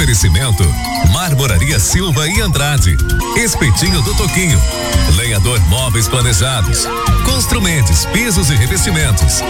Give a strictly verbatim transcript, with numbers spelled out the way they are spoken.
Oferecimento Marmoraria Silva e Andrade, Espetinho do Toquinho, Lenhador Móveis Planejados, Construmentos, Pisos e Revestimentos,